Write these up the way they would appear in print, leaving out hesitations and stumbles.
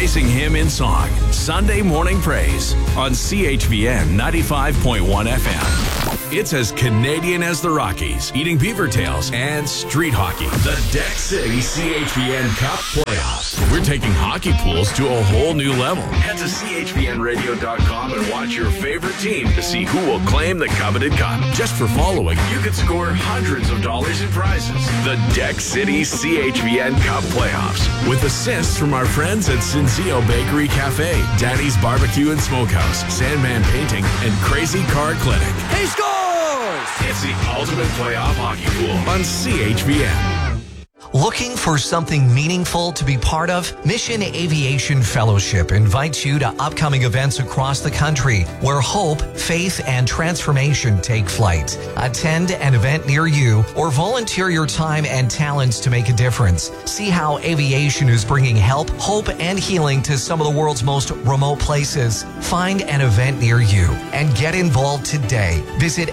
praising Him in song. Sunday Morning Praise on CHVN 95.1 FM. It's as Canadian as the Rockies, eating beaver tails, and street hockey. The Deck City CHVN Cup Playoffs. We're taking hockey pools to a whole new level. Head to chvnradio.com and watch your favorite team to see who will claim the coveted cup. Just for following, you could score hundreds of dollars in prizes. The Deck City CHVN Cup Playoffs. With assists from our friends at Cinzio Bakery Cafe, Daddy's Barbecue and Smokehouse, Sandman Painting, and Crazy Car Clinic. He scores! It's the ultimate playoff hockey pool on CHVN. Looking for something meaningful to be part of? Mission Aviation Fellowship invites you to upcoming events across the country where hope, faith, and transformation take flight. Attend an event near you or volunteer your time and talents to make a difference. See how aviation is bringing help, hope, and healing to some of the world's most remote places. Find an event near you and get involved today. Visit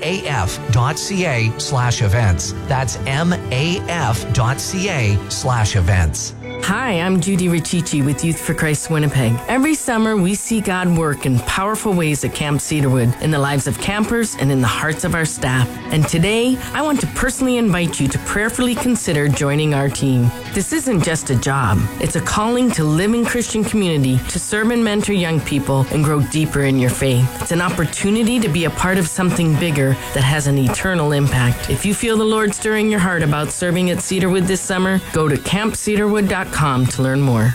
maf.ca/events. That's maf.ca/events. Hi, I'm Judy Riccici with Youth for Christ Winnipeg. Every summer, we see God work in powerful ways at Camp Cedarwood, in the lives of campers and in the hearts of our staff. And today, I want to personally invite you to prayerfully consider joining our team. This isn't just a job. It's a calling to live in Christian community, to serve and mentor young people, and grow deeper in your faith. It's an opportunity to be a part of something bigger that has an eternal impact. If you feel the Lord stirring your heart about serving at Cedarwood this summer, go to campcedarwood.com to learn more.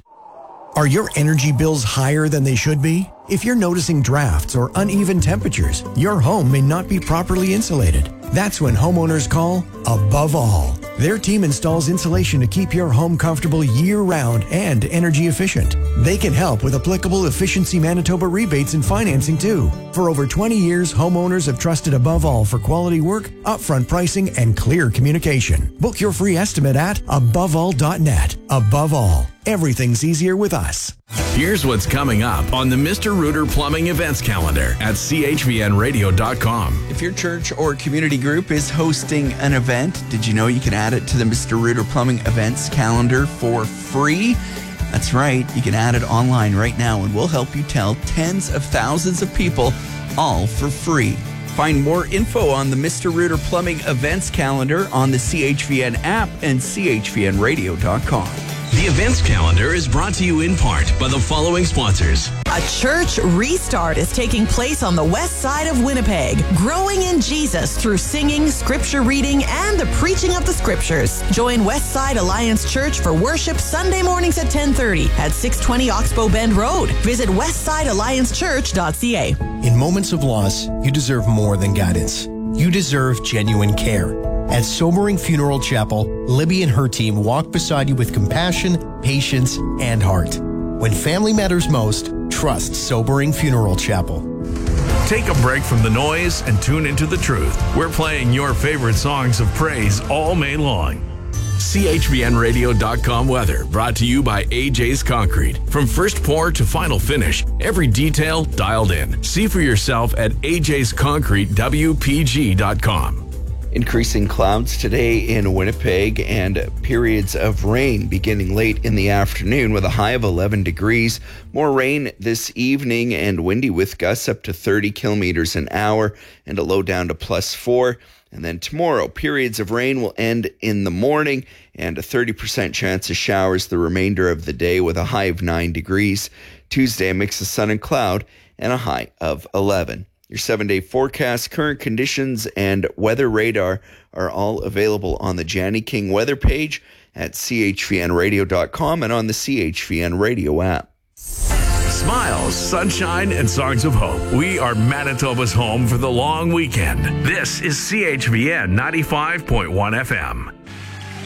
Are your energy bills higher than they should be? If you're noticing drafts or uneven temperatures, your home may not be properly insulated. That's when homeowners call Above All. Their team installs insulation to keep your home comfortable year-round and energy efficient. They can help with applicable Efficiency Manitoba rebates and financing too. For over 20 years, homeowners have trusted Above All for quality work, upfront pricing, and clear communication. Book your free estimate at aboveall.net. Above All, everything's easier with us. Here's what's coming up on the Mr. Rooter Plumbing events calendar at chvnradio.com. If your church or community group is hosting an event, did you know you can add it to the Mr. Rooter Plumbing events calendar for free? That's right. You can add it online right now, and we'll help you tell tens of thousands of people, all for free. Find more info on the Mr. Rooter Plumbing events calendar on the CHVN app and chvnradio.com. The events calendar is brought to you in part by the following sponsors. A church restart is taking place on the west side of Winnipeg, growing in Jesus through singing, scripture reading, and the preaching of the scriptures. Join Westside Alliance Church for worship Sunday mornings at 10:30 at 620 Oxbow Bend Road. Visit westsidealliancechurch.ca. In moments of loss, you deserve more than guidance. You deserve genuine care. At Sobering Funeral Chapel, Libby and her team walk beside you with compassion, patience, and heart. When family matters most, trust Sobering Funeral Chapel. Take a break from the noise and tune into the truth. We're playing your favorite songs of praise all May long. CHVNradio.com weather brought to you by AJ's Concrete. From first pour to final finish, every detail dialed in. See for yourself at ajsconcretewpg.com. Increasing clouds today in Winnipeg and periods of rain beginning late in the afternoon with a high of 11 degrees. More rain this evening and windy with gusts up to 30 kilometers an hour and a low down to +4. And then tomorrow, periods of rain will end in the morning and a 30% chance of showers the remainder of the day with a high of 9 degrees. Tuesday, a mix of sun and cloud and a high of 11. Your 7-day forecast, current conditions, and weather radar are all available on the Janny King weather page at chvnradio.com and on the CHVN radio app. Smiles, sunshine, and songs of hope. We are Manitoba's home for the long weekend. This is CHVN 95.1 FM.